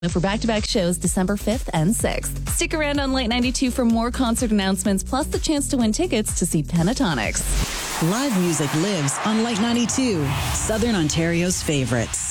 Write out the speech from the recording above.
for back-to-back shows December 5th and 6th. Stick around on Light 92 for more concert announcements, plus the chance to win tickets to see Pentatonics. Live music lives on Light 92, Southern Ontario's favorites.